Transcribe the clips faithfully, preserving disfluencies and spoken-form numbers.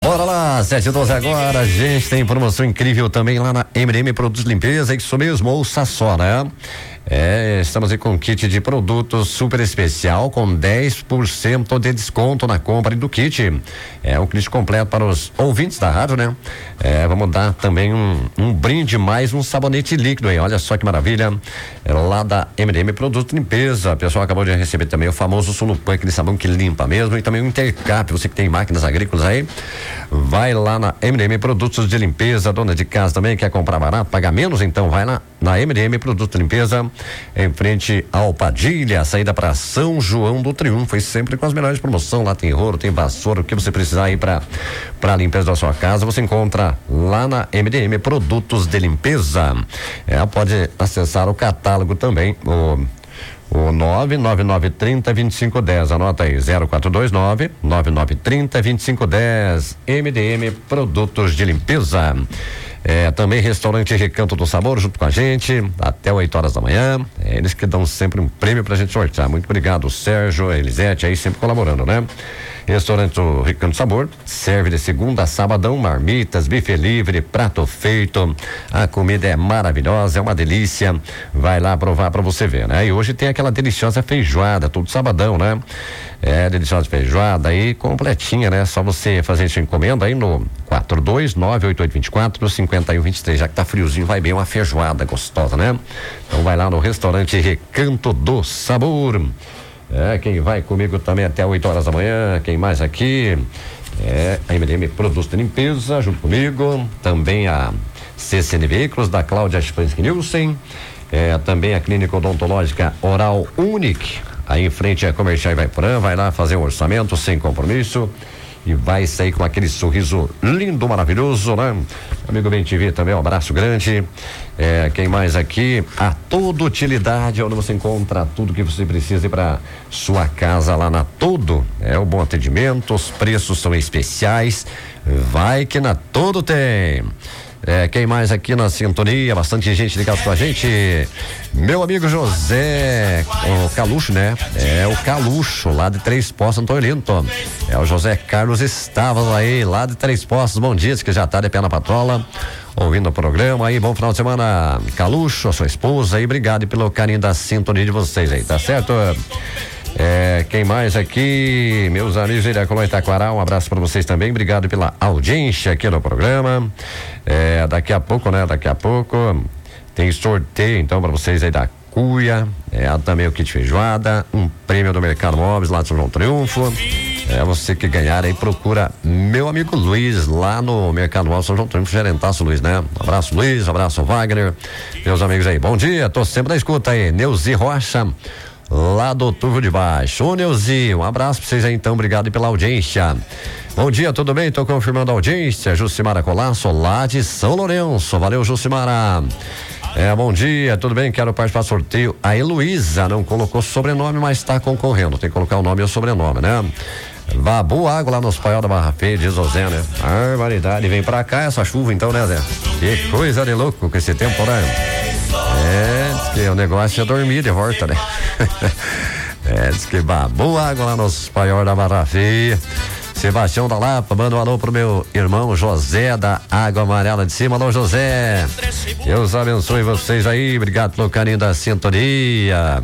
Bora lá, sete e doze agora, a gente tem promoção incrível também lá na M D M Produtos de Limpeza, isso mesmo, ouça só, né? É, estamos aí com kit de produtos super especial com dez por cento de desconto na compra do kit. É um kit completo para os ouvintes da rádio, né? É, vamos dar também um, um brinde mais um sabonete líquido aí, olha só que maravilha. É lá da M D M Produtos de Limpeza. O pessoal acabou de receber também o famoso Solupan, aquele sabão que limpa mesmo, e também o Intercap, você que tem máquinas agrícolas aí, vai lá na M D M Produtos de Limpeza, dona de casa também, quer comprar barato, pagar menos, então vai lá na M D M Produtos de Limpeza, em frente ao Padilha, saída para São João do Triunfo, e sempre com as melhores promoções. Lá tem rolo, tem vassoura, o que você precisar aí para para limpeza da sua casa, você encontra lá na M D M Produtos de Limpeza. É, pode acessar o catálogo também, o O nove nove nove três zero dois cinco um zero, anota aí, zero quatro dois nove nove nove três zero dois cinco um zero, M D M Produtos de Limpeza. É, também restaurante Recanto do Sabor junto com a gente até oito horas da manhã. É, eles que dão sempre um prêmio pra gente sortear. Muito obrigado, Sérgio, Elisete aí sempre colaborando, né? Restaurante Recanto do Sabor serve de segunda a sabadão, marmitas, buffet livre, prato feito. A comida é maravilhosa, é uma delícia. Vai lá provar pra você ver, né? E hoje tem aquela deliciosa feijoada, todo sabadão, né? É, deliciosa feijoada aí, completinha, né? Só você fazer sua encomenda aí no quatro dois nove oito oito dois quatro cinco um dois três, já que tá friozinho, vai bem uma feijoada gostosa, né? Então vai lá no restaurante Recanto do Sabor. É, quem vai comigo também até oito horas da manhã, quem mais aqui? É, a M D M Produtos de Limpeza, junto comigo, também a C C N Veículos, da Cláudia Spansky Nielsen, é, também a Clínica Odontológica Oral Unique, aí em frente a Comercial Ivaiporã, vai lá fazer um orçamento sem compromisso e vai sair com aquele sorriso lindo, maravilhoso, né? Amigo Bem T V também, um abraço grande. É, quem mais aqui? A Todo Utilidade, onde você encontra tudo que você precisa para sua casa lá na Todo. É o bom atendimento, os preços são especiais. Vai que na Todo tem. É, quem mais aqui na sintonia? Bastante gente ligada com a gente. Meu amigo José, o Caluxo, né? É o Caluxo, lá de Três Poços, Antônio Linton. É o José Carlos Estavas aí, lá de Três Poços. Bom dia, diz que já tá de pé na patrola, ouvindo o programa aí. Bom final de semana, Caluxo, a sua esposa aí. Obrigado pelo carinho da sintonia de vocês aí, tá certo? É, quem mais aqui? Meus amigos de Iracolã, Itaquará, um abraço para vocês também, obrigado pela audiência aqui no programa. É, daqui a pouco, né? Daqui a pouco tem sorteio então para vocês aí da Cuia, é, também o kit feijoada, um prêmio do Mercado Móveis lá de São João Triunfo. É, você que ganhar aí, procura meu amigo Luiz lá no Mercado Móveis São João Triunfo, gerentaço Luiz, né? Um abraço Luiz, um abraço Wagner, meus amigos aí, bom dia, tô sempre na escuta aí, Neuzi Rocha, lá do Turvo de Baixo. Ô Neuzi, um abraço pra vocês aí então, obrigado pela audiência. Bom dia, tudo bem? Tô confirmando a audiência, Jucimara Colasso, lá de São Lourenço, valeu Jucimara. É, bom dia, tudo bem? Quero participar do sorteio. A Heloísa não colocou sobrenome, mas tá concorrendo, tem que colocar o nome e o sobrenome, né? Vá boa água lá nos paiol da Barra Feia, diz o Zé, né? Barbaridade, vem pra cá essa chuva então, né, Zé? Que coisa de louco com esse tempo, né? É, diz que o negócio é dormir de volta, né? É, diz que babou água lá nos paiol da Barra Feia. Sebastião da Lapa, manda um alô pro meu irmão José da Água Amarela de Cima. Alô, José. Deus abençoe vocês aí, obrigado pelo carinho da sintonia.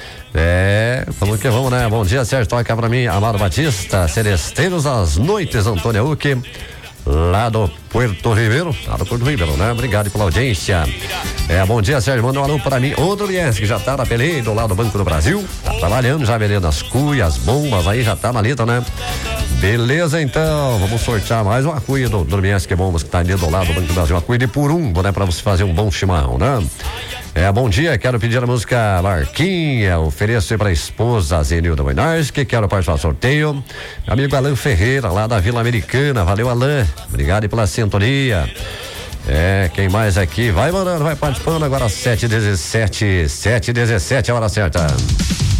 É, vamos que vamos, né? Bom dia, Sérgio, toca pra mim, Amaro Batista, Celesteiros das Noites, Antônio Uque, lá do Puerto Ribeiro, lá do Porto Ribeiro, né? Obrigado pela audiência. É, bom dia, Sérgio, manda um alô pra mim, o Doriense, que já tá na peleia lá do Banco do Brasil, tá trabalhando, já vendendo as cuias, bombas, aí já tá na lista, né? Beleza, então, vamos sortear mais uma cuia do Doriense, que bombas, que tá ali do lado do Banco do Brasil, uma cuia de purumbo, né? Pra você fazer um bom chimarrão, né? É, bom dia, quero pedir a música Marquinha, ofereço aí pra esposa Zenilda Moinarski, quero participar do sorteio. Meu amigo Alan Ferreira, lá da Vila Americana, valeu Alan, obrigado pela sintonia. É, quem mais aqui? Vai mandando, vai participando agora, sete e dezessete, sete e dezessete, a hora certa.